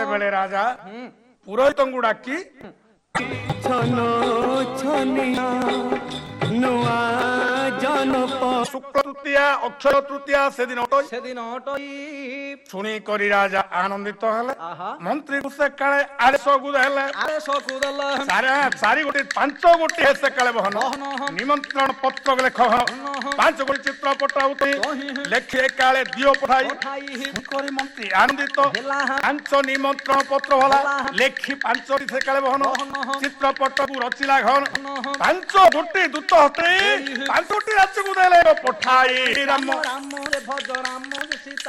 बेले राजा पुरोहित को डाकी छनो छनिया नुआ जनप शुक्ल तृतीया अक्षय तृतीया से दिन शुणी करी राजा आनंदित हेले मंत्री को से काले आदेश गुदेले सारी गोटे 5 गोटे से काले बहन निमंत्रण पत्र लेख 5 गोटे चित्रपट उठी लेखे काले दियो पठाई करी मंत्री आनंदित 5 निमंत्रण पत्र भला लेखी 5 से काले बहन चित्रपट को रचिला घर 5 गोटे दूत हते 5 गोटे राज्य को देले पठाई राम राम रे भज राम सीता